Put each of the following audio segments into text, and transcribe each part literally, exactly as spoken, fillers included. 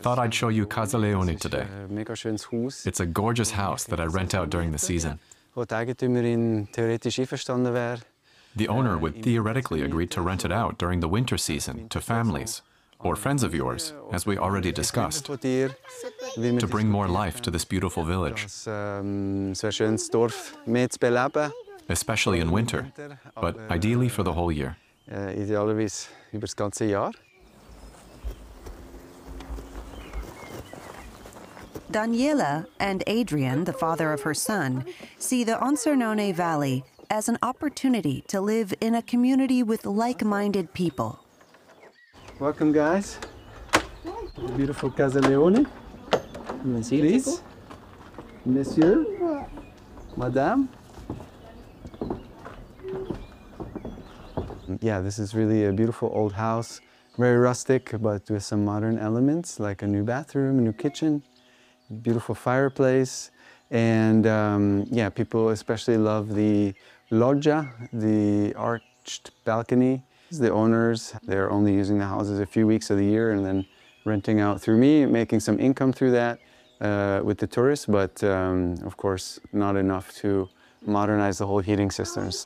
thought I'd show you Casa Leone today. It's a gorgeous house that I rent out during the season. The owner would theoretically agree to rent it out during the winter season to families or friends of yours, as we already discussed, to bring more life to this beautiful village, especially in winter, but ideally for the whole year. Daniela and Adrian, the father of her son, see the Ansernone Valley as an opportunity to live in a community with like-minded people. Welcome, guys. The beautiful Casa Leone. Please. Monsieur. Madame. Yeah, this is really a beautiful old house. Very rustic, but with some modern elements, like a new bathroom, a new kitchen, beautiful fireplace. And um, yeah, people especially love the loggia, the arched balcony. The owners, they're only using the houses a few weeks of the year and then renting out through me, making some income through that uh, with the tourists, but um, of course not enough to modernize the whole heating systems.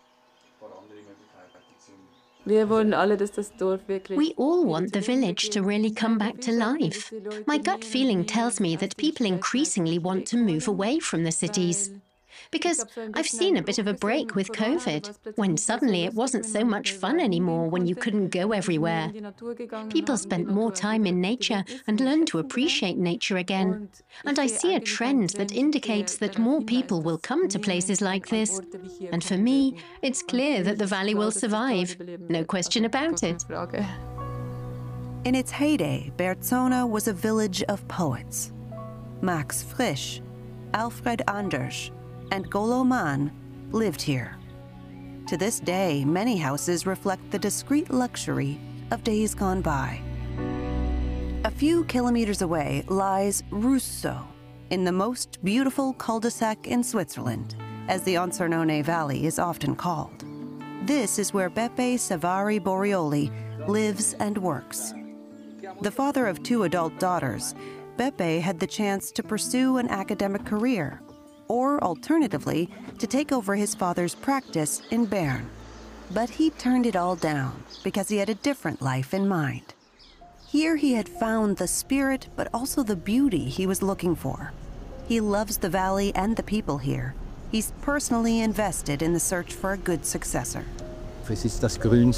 We all want the village to really come back to life. My gut feeling tells me that people increasingly want to move away from the cities. Because I've seen a bit of a break with COVID, when suddenly it wasn't so much fun anymore when you couldn't go everywhere. People spent more time in nature and learned to appreciate nature again. And I see a trend that indicates that more people will come to places like this. And for me, it's clear that the valley will survive. No question about it. In its heyday, Berzona was a village of poets. Max Frisch, Alfred Anders, and Golo Mann lived here. To this day, many houses reflect the discreet luxury of days gone by. A few kilometers away lies Russo, in the most beautiful cul-de-sac in Switzerland, as the Ansernone Valley is often called. This is where Beppe Savari Borioli lives and works. The father of two adult daughters, Beppe had the chance to pursue an academic career, or alternatively, to take over his father's practice in Bern. But he turned it all down because he had a different life in mind. Here he had found the spirit, but also the beauty he was looking for. He loves the valley and the people here. He's personally invested in the search for a good successor. This is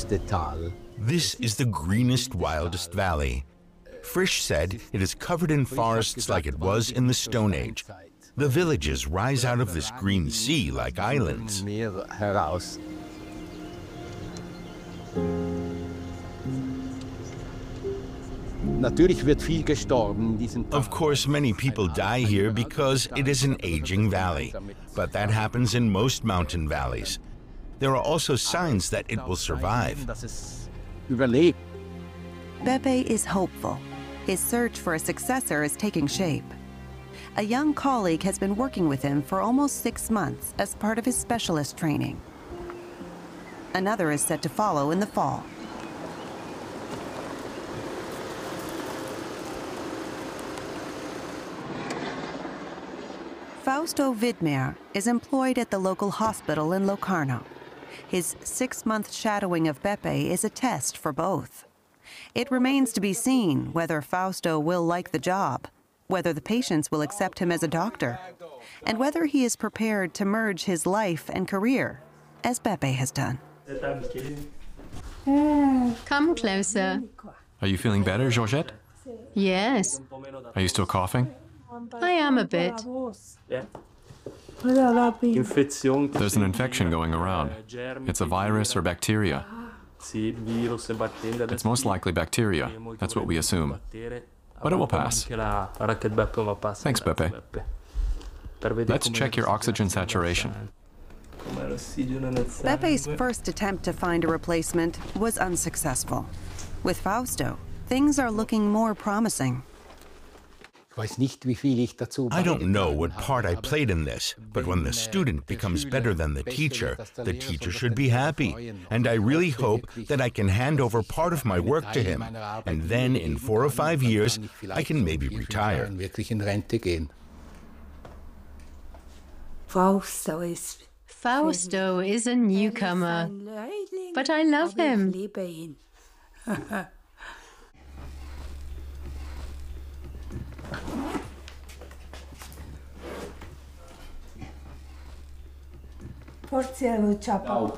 the greenest, wildest valley. Frisch said it is covered in forests like it was in the Stone Age. The villages rise out of this green sea like islands. Of course, many people die here because it is an aging valley, but that happens in most mountain valleys. There are also signs that it will survive. Beppe is hopeful. His search for a successor is taking shape. A young colleague has been working with him for almost six months as part of his specialist training. Another is set to follow in the fall. Fausto Widmer is employed at the local hospital in Locarno. His six-month shadowing of Beppe is a test for both. It remains to be seen whether Fausto will like the job, whether the patients will accept him as a doctor, and whether he is prepared to merge his life and career, as Beppe has done. Come closer. Are you feeling better, Georgette? Yes. Are you still coughing? I am a bit. There's an infection going around. It's a virus or bacteria. It's most likely bacteria. That's what we assume. But it will pass. Thanks, Beppe. Let's check your oxygen saturation. Beppe's first attempt to find a replacement was unsuccessful. With Fausto, things are looking more promising. I don't know what part I played in this, but when the student becomes better than the teacher, the teacher should be happy. And I really hope that I can hand over part of my work to him, and then in four or five years, I can maybe retire. Fausto is a newcomer, but I love him. Forse avevo